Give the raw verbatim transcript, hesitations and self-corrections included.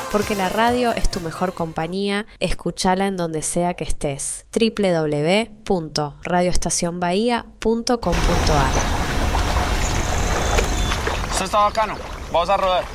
Porque la radio es tu mejor compañía, escúchala en donde sea que estés. doble u doble u doble u punto radio estación bahía punto com punto a r. Esto está bacano. Vamos a rodar.